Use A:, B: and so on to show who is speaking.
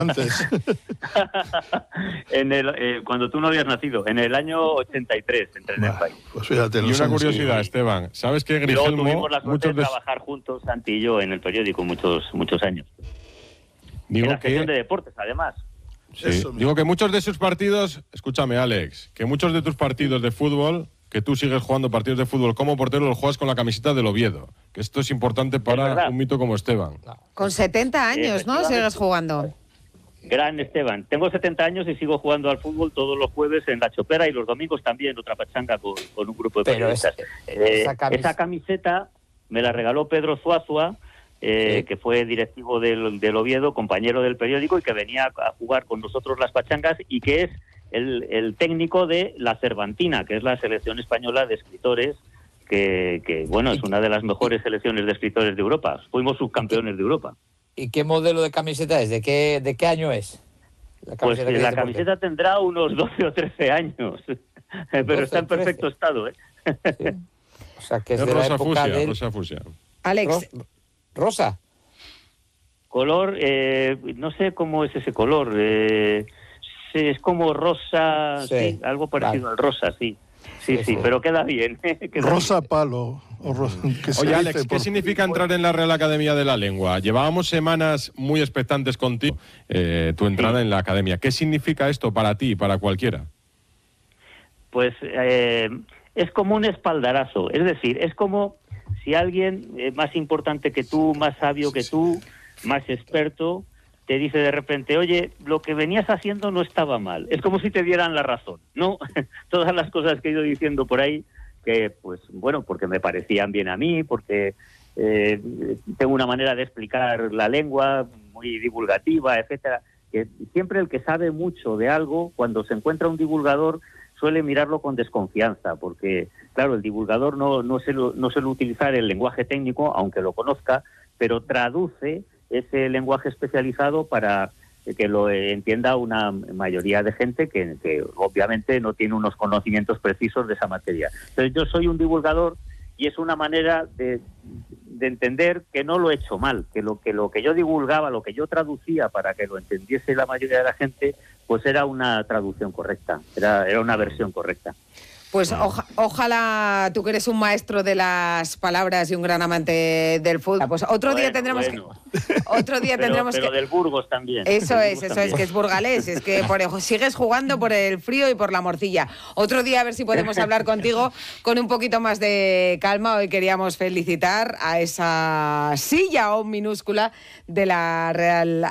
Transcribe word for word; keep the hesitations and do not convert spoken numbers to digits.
A: Antes.
B: en el, eh, cuando tú no habías nacido, en el año ochenta y tres, entré en el país.
A: Pues fíjate,
C: y una curiosidad, que... Esteban, ¿sabes que Grigelmo...
B: Luego tuvimos la suerte de
C: de...
B: trabajar juntos, Santi y yo, en el periódico muchos muchos años.
C: Digo
B: en la sección
C: que...
B: de deportes, además.
C: Sí. Digo que muchos de sus partidos, escúchame, Alex, que muchos de tus partidos de fútbol, que tú sigues jugando partidos de fútbol como portero, los juegas con la camiseta del Oviedo. Que esto es importante para un mito como Esteban.
D: Con setenta años, ¿no? Sigues jugando.
B: Gran Esteban. Tengo setenta años y sigo jugando al fútbol todos los jueves en La Chopera y los domingos también, otra pachanga con, con un grupo de
E: Pero
B: periodistas.
E: Es,
B: eh,
E: esa, camis...
B: esa camiseta me la regaló Pedro Zuazua, eh, sí. que fue directivo del, del Oviedo, compañero del periódico y que venía a jugar con nosotros las pachangas y que es el, el técnico de la Cervantina, que es la selección española de escritores, que, que bueno, es una de las mejores selecciones de escritores de Europa. Fuimos subcampeones de Europa.
E: ¿Y qué modelo de camiseta es? ¿De qué, de qué año es?
B: La pues eh, la camiseta tendrá unos doce o trece años, pero está en perfecto estado, ¿eh?
E: Sí. O sea, que es,
C: es
E: de
C: rosa
E: la época
C: fusia,
E: del...
C: rosa fusia.
D: Alex.
E: Ro ¿Rosa?
B: Color, eh, no sé cómo es ese color. Eh, es como rosa, sí, sí algo parecido vale. al rosa, sí. Sí, sí, sí, pero queda bien. queda
A: rosa
B: bien.
A: palo. O rosa,
C: Oye, Alex, ¿qué por... significa entrar en la Real Academia de la Lengua? Llevábamos semanas muy expectantes contigo, eh, tu entrada sí. en la Academia. ¿Qué significa esto para ti y para cualquiera?
B: Pues eh, es como un espaldarazo. Es decir, es como si alguien eh, más importante que tú, más sabio que tú, más experto, te dice de repente, oye, lo que venías haciendo no estaba mal. Es como si te dieran la razón, ¿no? Todas las cosas que he ido diciendo por ahí, que, pues, bueno, porque me parecían bien a mí, porque eh, tengo una manera de explicar la lengua muy divulgativa, etcétera. Que siempre el que sabe mucho de algo, cuando se encuentra un divulgador, suele mirarlo con desconfianza, porque, claro, el divulgador no, no, suele, no suele utilizar el lenguaje técnico, aunque lo conozca, pero traduce ese lenguaje especializado para que lo entienda una mayoría de gente que, que obviamente no tiene unos conocimientos precisos de esa materia. Entonces yo soy un divulgador y es una manera de, de entender que no lo he hecho mal, que lo, que lo que yo divulgaba, lo que yo traducía para que lo entendiese la mayoría de la gente, pues era una traducción correcta, era, era una versión correcta.
D: Pues oja, ojalá tú que eres un maestro de las palabras y un gran amante del fútbol. Pues otro
B: bueno,
D: día tendremos
B: bueno.
D: que, otro día
B: pero,
D: tendremos
B: pero
D: que.
B: del Burgos también.
D: Eso
B: del
D: es,
B: Burgos
D: eso
B: también.
D: es que es burgalés, es que por, sigues jugando por el frío y por la morcilla. Otro día a ver si podemos hablar contigo con un poquito más de calma. Hoy queríamos felicitar a esa silla o minúscula de la Real